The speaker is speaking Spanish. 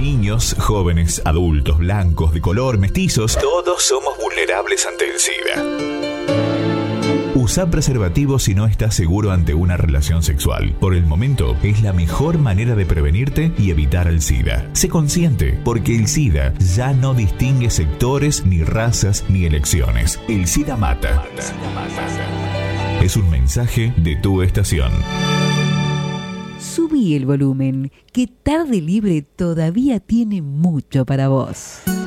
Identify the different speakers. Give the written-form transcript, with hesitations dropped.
Speaker 1: Niños, jóvenes, adultos, blancos, de color, mestizos, todos somos vulnerables ante el SIDA. Usa preservativo si no estás seguro ante una relación sexual. Por el momento, es la mejor manera de prevenirte y evitar el SIDA. Sé consciente, porque el SIDA ya no distingue sectores, ni razas, ni elecciones. El SIDA mata. Es un mensaje de tu estación.
Speaker 2: Subí el volumen, que Tarde Libre todavía tiene mucho para vos.